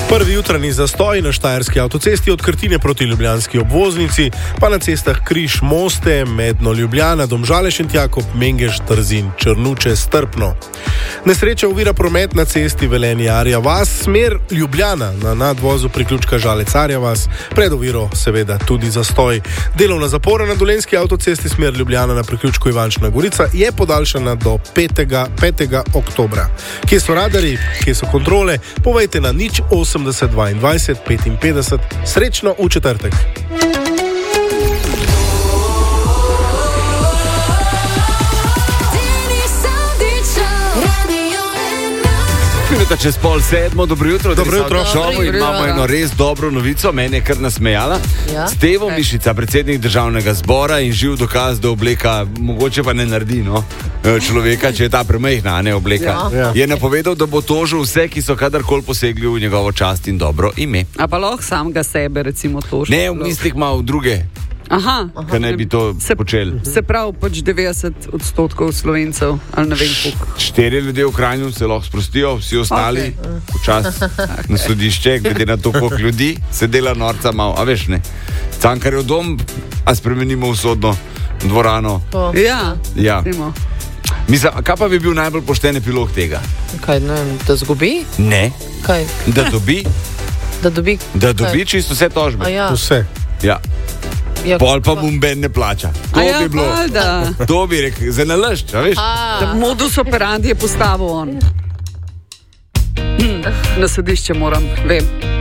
Prvi jutranji zastoj na štajerski avtocesti od Krtine proti ljubljanski obvoznici, pa na cestah Križ Moste, Medno Ljubljana, Domžale Šentjakob, Mengeš, Trzin, Črnuče, Strpno. Nesreča ovira promet na cesti Velenje Arja Vas, smer Ljubljana na nadvozu priključka Žalec Arja Vas, pred oviro seveda tudi zastoj. Delovna zapora na dolenjski avtocesti smer Ljubljana na priključku Ivančna Gorica je podaljšana do 5. oktobra. Kje so radarji, kje so kontrole, povejte na 080 22 55. Srečno v četrtek. Minuta čez 6:30, dobro jutro. Dobro jutro. Imamo eno res dobro novico, meni je kar nasmejala. Ja? Stevo Mišica, predsednik Državnega zbora in živ dokaz, da obleka mogoče pa ne naredi človeka, če je ta premejhna, ne obleka. Ja. Je napovedal, da bo tožil vse, ki so kadarkoli posegli v njegovo čast in dobro ime. A pa lahko samega sebe recimo toži? Ne, v mislih ima v druge, Aha. ki ne bi to počeli. Se pravi pač 90% Slovencev, ali ne vem koliko. 4 ljudje v Kranju se lahko sprostijo, vsi ostali včasih na sodišče, glede na to, koliko ljudi se dela norca malo, a veš ne. Cankarjev dom, a spremenimo v sodno dvorano. Ja. Mislim, kaj pa bi bil najbolj pošten epilog tega? Kaj, ne vem, da zgubi? Ne. Kaj? Da dobi? Da dobi čisto vse tožbe. Ja. Vse. Ja. Ja, Pol pa mu Ben ne plača. To bi bilo. To bi rekel, za nalašč, a veš? Modus operandi je postavil on. Na sodišče moram, vem.